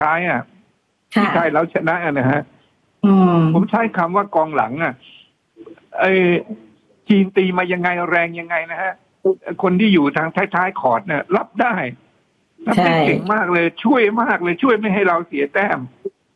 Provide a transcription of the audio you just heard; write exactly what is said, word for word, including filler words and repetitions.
ท้ายอ่ะที่ไทยเราชนะนะฮะผมใช้คำว่ากองหลังอ่ะไอ้จีนตีมายังไงแรงยังไงนะฮะคนที่อยู่ทางท้ายๆคอร์ตเนี่ยรับได้รับได้เก่งมากเลยช่วยมากเลยช่วยไม่ให้เราเสียแต้ม